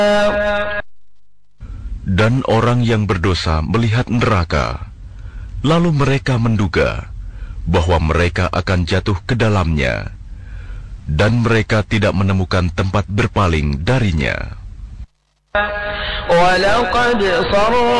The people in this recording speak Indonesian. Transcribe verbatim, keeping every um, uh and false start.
Dan orang yang berdosa melihat neraka, lalu mereka menduga bahwa mereka akan jatuh ke dalamnya, dan mereka tidak menemukan tempat berpaling darinya.